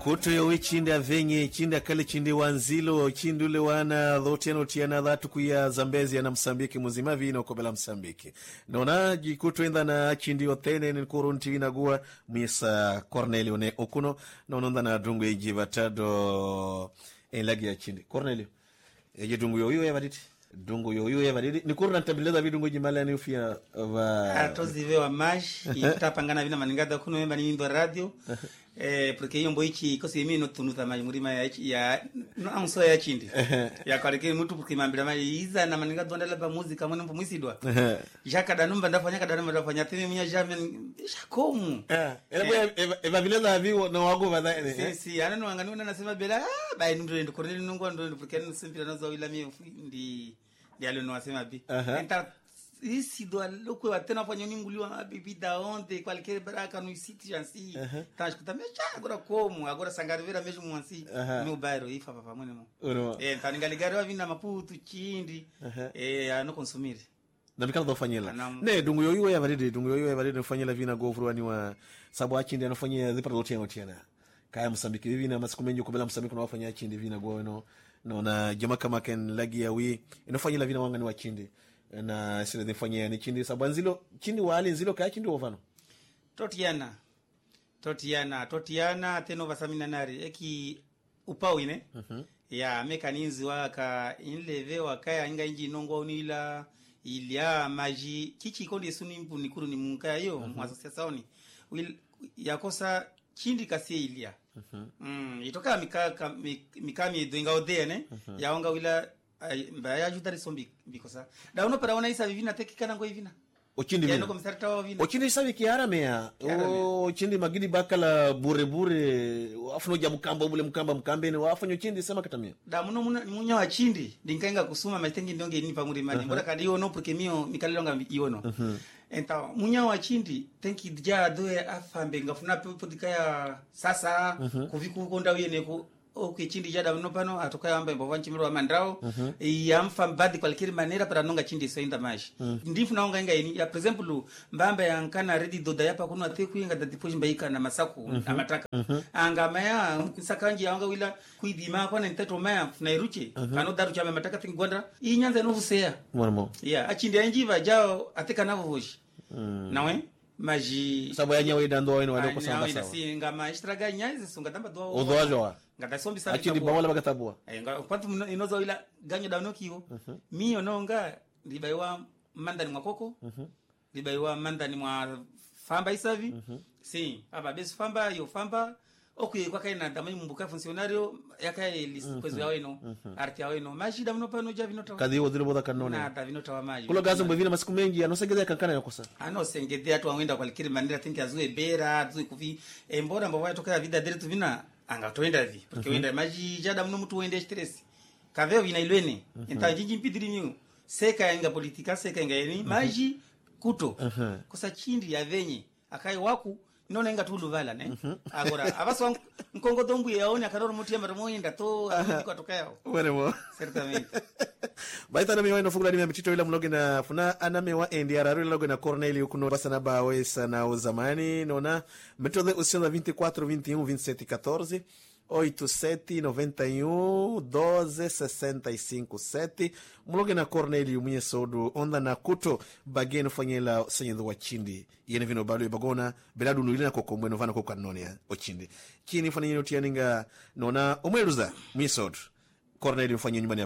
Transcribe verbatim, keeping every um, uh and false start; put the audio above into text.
kuto yo ichinde avenye ichinde akale chinde wanzilo chinde ule wana dhoteno tiana dhatu kuya Zambezi na Msambiki muzima vino kobela Msambiki nona jikuto enda na chindi otene ni kurunti inagua misa Cornelio ne okuno nononda na dungu ejivatado enlagi ya chindi Cornelio eje dungu yo yo yavaditi dungu yo yo yavaditi ni kuruna ntabileza vidungu jimala ni ufia va atozive wa mash itapangana vina maningada kuno memba ni mimbo radio eh porque yombo ichi kosi mimi no tunuta mai murima ya ya no amso ya chindi ya kaleke mtu porque mambira mai iza na maningada ndala ba muzika mwana mwisidwa jaka danumba ndafanya kada namba ndafanya temi mnya jamen shakomu eh ela eva vileza viwo no wago vadha si si ana no angani nasema bela ba ndo ndo koreli nungu ndo porque nsimpira nazo ila mimi ndi ndialo no asema bi enta isi do aloko atena fanya ninguliwa bibida onde qualquer baraka no sítio assim tá escutando já agora como agora sangarivera mesmo assim meu bairro ifa papa mwenemo eh tá ningaligaro vinda Maputo Chindi eh ano consumir na bikala dofanyela ne dungu yoyo ya varidi dungu yoyo ya varidi fanyela vina govruani wa sababu Chindi anafanyia zipa rotia otiana kaya Msambiki vina masiku mengi kubela Msambiki na wafanya Chindi vina go no no na jama kama ken lagi ya wi inafanyela vina wangani wa Chindi na sile nifanyia ni Chindi sababu nzilo Chindi wali nzilo kaya Chindi wovano totiana totiana totiana teno vasamina nari eki upau ine uh-huh. ya mekaninzi waka inleve wakaya inga inji nongo unila ilia maji kichi kondi suni mpu nikuru ni munkaya yo uh-huh. mwasosiasaoni yakosa Chindi kasi ilia uh-huh. mm, itoka mikaka mikami doinga odene uh-huh. ya onga wila mbaya judari sombi bikosa da uno para ona isa vivina tekikana ngo ivina Ochindi yano komisarita wa vina Ochindi sabi kiara mea o Chindi magidi bakala bure bure afuno ja mukamba bule mukamba mkambe ni wafanyo Chindi sema katamia da muno munya wa Chindi ndinkaenga kusuma maitengi ndonge ni pamuri mali mbora kadi yono porque mio mikalelonga yono enta munya wa Chindi tenki dja doe afambe ngafuna podikaya sasa kuviku konda yene ko okay Chindi jada no pano atoka amba mbo nchimiro wa mandrao uh-huh. yamfa mbadi qualquer maneira para nonga Chindi soinda mais uh-huh. ndifu naonga inga ini ya por exemplo mbamba yankana ready doda yapa kuno ateku inga depois mbaika na masaku uh-huh. amataka uh-huh. anga maya sakanji yanga wila kuidima kwa na nteto maya na iruche uh-huh. kano daru chama mataka tingwanda inyanza no vusea mwarmo yeah Chindi anjiva jao ateka navo voshi mm. nawe maji sababu ya nyawe dando wenu wale kwa samba sawa si ngama istraga nyazi sunga tamba do odoajo ngata sombi sabi Chindi bawala bagatabua eh kwantu inozo ila ganyo dano kiwo uh-huh. mio nonga libaiwa mandani mwakoko uh-huh. libaiwa mandani mwa famba isavi uh-huh. si aba besi famba yo famba okay kwa kaina damai mumbuka funcionario yakae lispezo yawe no arte yawe no majida mno pano ja vinota kadhi wodhilo boda kanone na ta vinota wa maji kulo gazo mbevina masiku mengi anosegeza kankana yakosa ano sengedea atu awenda kwa likiri manira tinki azue bera azue kufi embora mbova toka vida dele tu vina anga toenda vi porque wenda maji jada mno mtu wende stress kaveo vina ilwene enta jinji mpidiri nyu seka inga politika seka inga yeni maji kuto kosa Chindi ya venye akai waku nona inga tulu vala ne agora abaso nkongo dombu yaone akaroro mutia maramoyenda to akiko atokao weremo certamente baita na miwa inofugula ni mtito ila mloge na funa anamewa endi araru loge na Cornelio kuno basana bawe sana o zamani nona metode usiona vinte e quatro, vinte e um, vinte e sete, quatorze oito sete noventa e um doze sessenta e cinco sete mloge na Cornelio mwenye sodo onda na kuto bageno fanyela sanyedo wa Chindi yene vino balu bagona beladu nuilina kokomwe novana ko kanone o Chindi kini fanyelo tianinga nona omweluza mwenye sodo Cornelio fanyelo nyumbani